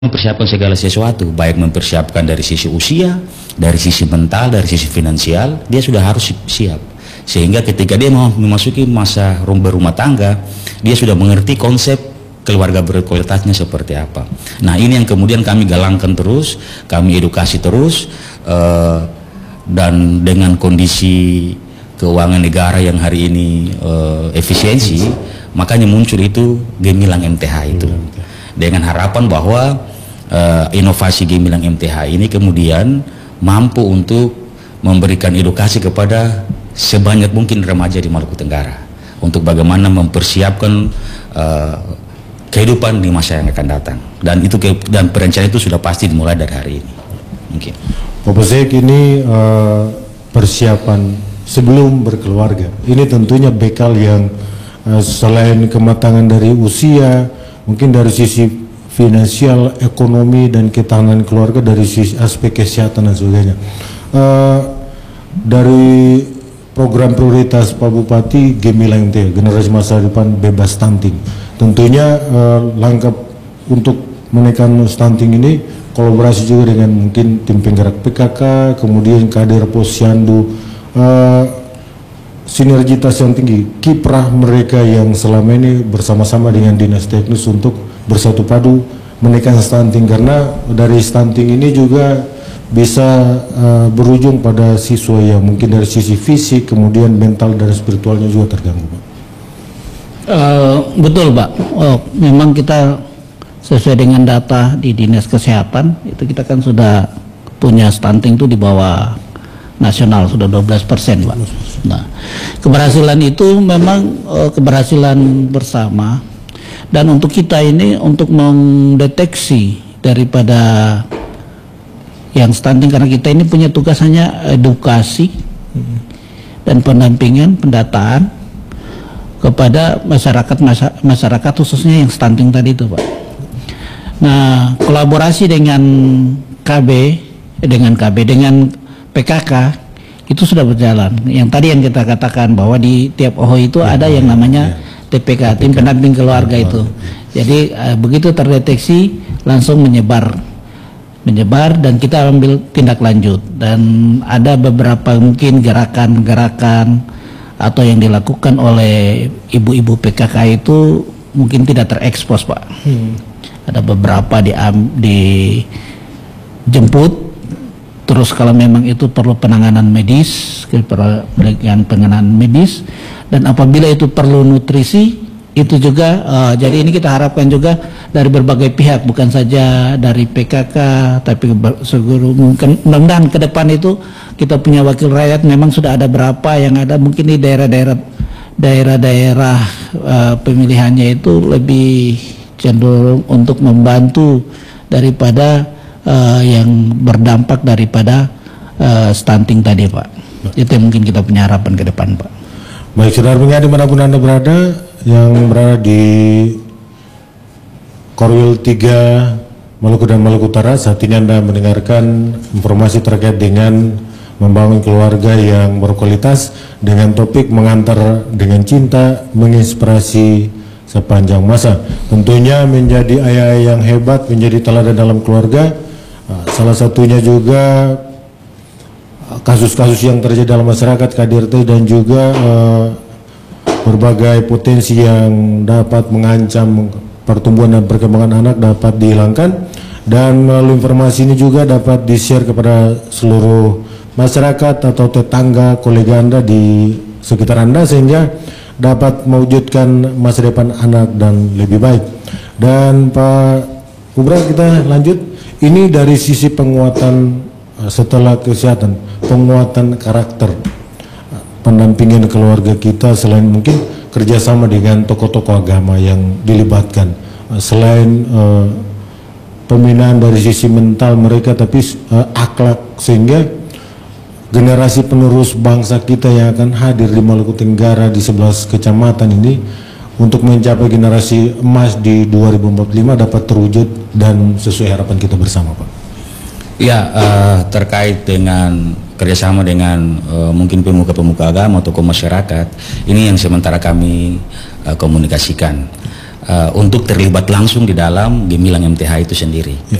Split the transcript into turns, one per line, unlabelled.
mempersiapkan segala sesuatu, baik mempersiapkan dari sisi usia, dari sisi mental, dari sisi finansial, dia sudah harus siap. Sehingga ketika dia mau memasuki masa berumah tangga, dia sudah mengerti konsep keluarga berkualitasnya seperti apa. Nah, ini yang kemudian kami galangkan terus, kami edukasi terus, dan dengan kondisi keuangan negara yang hari ini efisiensi, makanya muncul itu Gemilang MTH itu. Dengan harapan bahwa inovasi Gemilang MTH ini kemudian mampu untuk memberikan edukasi kepada sebanyak mungkin remaja di Maluku Tenggara untuk bagaimana mempersiapkan kehidupan di masa yang akan datang, dan perencanaan itu sudah pasti dimulai dari hari ini. Mungkin
Pak Posek, ini persiapan sebelum berkeluarga ini tentunya bekal yang selain kematangan dari usia, mungkin dari sisi finansial, ekonomi, dan ketahanan keluarga, dari sisi aspek kesehatan dan sebagainya. Dari program prioritas Pak Bupati Gemilang MTH, generasi masa depan bebas stunting, tentunya langkah untuk menekan stunting ini kolaborasi juga dengan mungkin tim penggerak PKK, kemudian kader Posyandu, sinergitas yang tinggi, kiprah mereka yang selama ini bersama-sama dengan dinas teknis untuk bersatu padu menekan stunting, karena dari stunting ini juga bisa berujung pada siswa yang mungkin dari sisi fisik, kemudian mental dan spiritualnya juga terganggu, Pak.
Betul, Pak. Memang kita sesuai dengan data di dinas kesehatan itu kita kan sudah punya stunting itu di bawah nasional sudah 12%, Pak. Nah, keberhasilan itu memang keberhasilan bersama, dan untuk kita ini untuk mendeteksi daripada yang stunting, karena kita ini punya tugas hanya edukasi dan pendampingan, pendataan kepada masyarakat khususnya yang stunting tadi itu, Pak. Nah, kolaborasi dengan dengan PKK itu sudah berjalan. Yang tadi yang kita katakan bahwa di tiap OHO itu ada yang namanya TPK, tim pendamping keluarga itu. Jadi begitu terdeteksi langsung menyebar dan kita ambil tindak lanjut, dan ada beberapa mungkin gerakan-gerakan atau yang dilakukan oleh ibu-ibu PKK itu mungkin tidak terekspos, Pak. Ada beberapa dijemput. Terus kalau memang itu perlu penanganan medis, penanganan medis, dan apabila itu perlu nutrisi, itu juga. Jadi ini kita harapkan juga dari berbagai pihak, bukan saja dari PKK, tapi mungkin mudah-mudahan ke depan itu kita punya wakil rakyat. Memang sudah ada berapa yang ada mungkin di daerah-daerah pemilihannya itu lebih cenderung untuk membantu daripada yang berdampak daripada stunting tadi, Pak. Itu yang mungkin kita punya harapan ke depan, Pak.
Baik, saudara pendengar dimanapun Anda berada, yang berada di Korwil 3 Maluku dan Maluku Utara, saat ini Anda mendengarkan informasi terkait dengan membangun keluarga yang berkualitas dengan topik mengantar dengan cinta, menginspirasi sepanjang masa. Tentunya menjadi ayah yang hebat, menjadi teladan dalam keluarga. Salah satunya juga kasus-kasus yang terjadi dalam masyarakat KDRT, dan juga berbagai potensi yang dapat mengancam pertumbuhan dan perkembangan anak dapat dihilangkan, dan melalui informasi ini juga dapat di-share kepada seluruh masyarakat atau tetangga, kolega Anda di sekitar Anda, sehingga dapat mewujudkan masa depan anak dan lebih baik. Dan Pak Kubra, kita lanjut. Ini dari sisi penguatan setelah kesehatan, penguatan karakter, pendampingan keluarga kita, selain mungkin kerjasama dengan tokoh-tokoh agama yang dilibatkan, selain pembinaan dari sisi mental mereka, tapi akhlak, sehingga generasi penerus bangsa kita yang akan hadir di Maluku Tenggara di 11 kecamatan ini untuk mencapai generasi emas di 2045 dapat terwujud dan sesuai harapan kita bersama, Pak.
Ya, terkait dengan kerjasama dengan mungkin pemuka-pemuka agama, tokoh masyarakat, ini yang sementara kami komunikasikan. untuk terlibat langsung di dalam gemilang MTH itu sendiri.